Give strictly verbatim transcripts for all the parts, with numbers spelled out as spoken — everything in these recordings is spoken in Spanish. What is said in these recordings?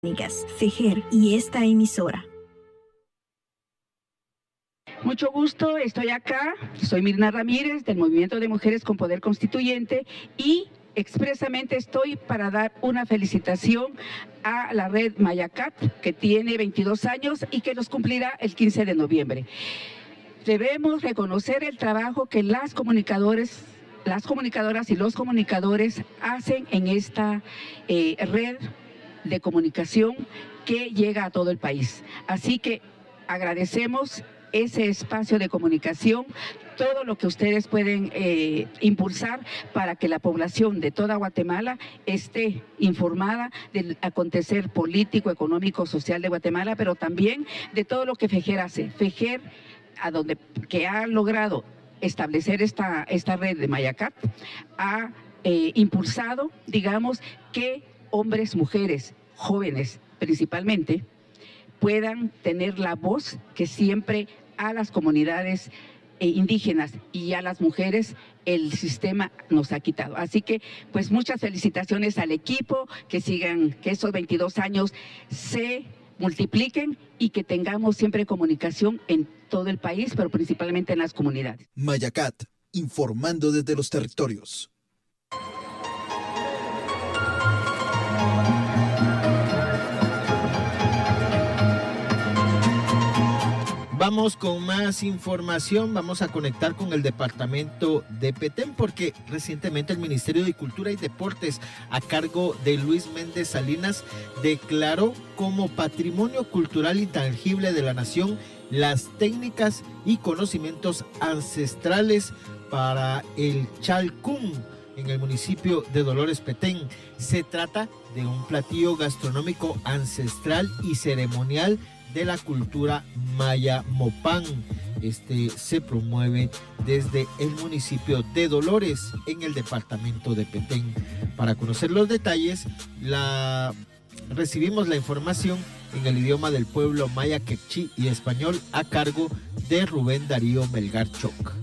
Fejer y esta emisora. Mucho gusto, estoy acá, soy Mirna Ramírez del Movimiento de Mujeres con Poder Constituyente y expresamente estoy para dar una felicitación a la red Mayacat, que tiene veintidós años y que los cumplirá el quince de noviembre. Debemos reconocer el trabajo que las comunicadores, las comunicadoras y los comunicadores hacen en esta eh, red de comunicación que llega a todo el país. Así que agradecemos ese espacio de comunicación, todo lo que ustedes pueden eh, impulsar para que la población de toda Guatemala esté informada del acontecer político, económico, social de Guatemala, pero también de todo lo que Fejer hace. Fejer, a donde, que ha logrado establecer esta, esta red de Mayacat, ha eh, impulsado, digamos, que hombres, mujeres, jóvenes principalmente, puedan tener la voz que siempre a las comunidades eh, indígenas y a las mujeres el sistema nos ha quitado. Así que, pues, muchas felicitaciones al equipo, que sigan, que esos veintidós años se multipliquen y que tengamos siempre comunicación en todo el país, pero principalmente en las comunidades. Mayacat, informando desde los territorios. Vamos con más información, vamos a conectar con el departamento de Petén porque recientemente el Ministerio de Cultura y Deportes a cargo de Luis Méndez Salinas declaró como patrimonio cultural intangible de la nación las técnicas y conocimientos ancestrales para el Chalcún en el municipio de Dolores Petén. Se trata de un platillo gastronómico ancestral y ceremonial de la cultura maya mopán. Este se promueve desde el municipio de Dolores en el departamento de Petén. Para conocer los detalles, la recibimos la información en el idioma del pueblo maya quechí y español a cargo de Rubén Darío Melgar Choc.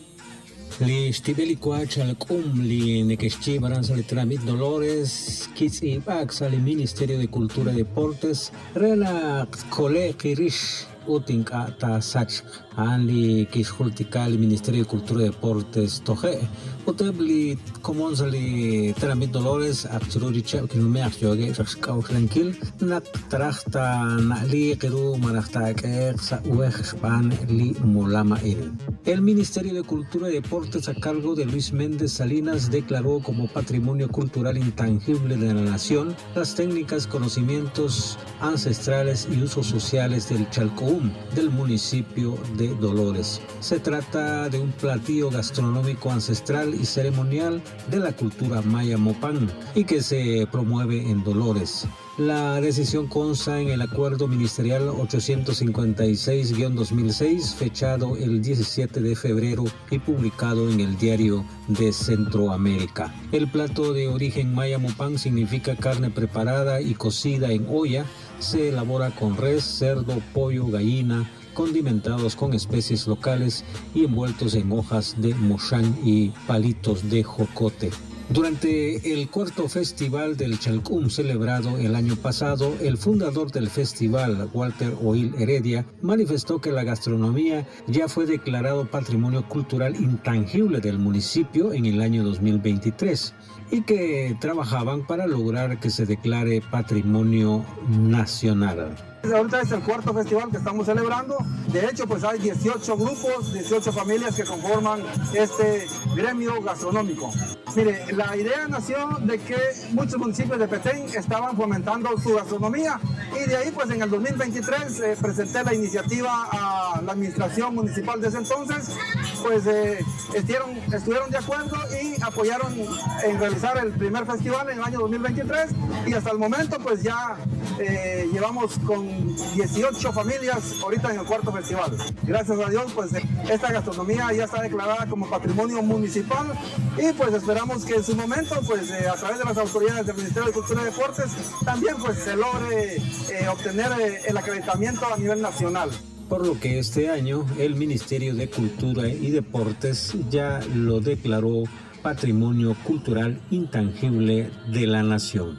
Li stibeli cuachal cum li nequechi baranza li tramit Dolores kits y baxa li Ministerio de Cultura y Deportes rela cole kirish uting ata sach anli kishultikal Ministerio de Cultura y Deportes toje utabli comonza li tramit Dolores absururi chap que no me ajogue rascao tranquil nat trachta na li qiru marachta que sa uexpan li mulama il. El Ministerio de Cultura y Deportes a cargo de Luis Méndez Salinas declaró como patrimonio cultural intangible de la nación las técnicas, conocimientos ancestrales y usos sociales del Chalcún del municipio de Dolores. Se trata de un platillo gastronómico ancestral y ceremonial de la cultura maya mopán y que se promueve en Dolores. La decisión consta en el Acuerdo Ministerial ochocientos cincuenta y seis guión dos mil seis, fechado el diecisiete de febrero y publicado en el Diario de Centroamérica. El plato de origen maya mopán significa carne preparada y cocida en olla. Se elabora con res, cerdo, pollo, gallina, condimentados con especies locales y envueltos en hojas de moshán y palitos de jocote. Durante el cuarto festival del Chalcún celebrado el año pasado, el fundador del festival, Walter Oil Heredia, manifestó que la gastronomía ya fue declarado patrimonio cultural intangible del municipio en el año dos mil veintitrés y que trabajaban para lograr que se declare patrimonio nacional. Ahorita es el cuarto festival que estamos celebrando. De hecho, pues hay dieciocho grupos, dieciocho familias que conforman este gremio gastronómico. Mire, la idea nació de que muchos municipios de Petén estaban fomentando su gastronomía y de ahí, pues en el dos mil veintitrés eh, presenté la iniciativa a la administración municipal de ese entonces, pues eh, estuvieron, estuvieron de acuerdo y apoyaron en realizar el primer festival en el año dos mil veintitrés y hasta el momento, pues ya eh, llevamos con dieciocho familias ahorita en el cuarto festival. Gracias a Dios, pues esta gastronomía ya está declarada como patrimonio municipal y pues esperamos que en su momento, pues eh, a través de las autoridades del Ministerio de Cultura y Deportes, también pues se logre eh, obtener eh, el acreditamiento a nivel nacional. Por lo que este año el Ministerio de Cultura y Deportes ya lo declaró patrimonio cultural intangible de la nación.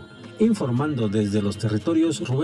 Informando desde los territorios, Rubén